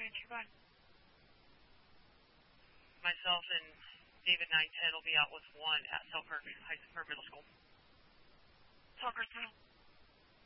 Bye. Myself and David 910 will be out with 1 at Selkirk Middle School. Selkirk Middle.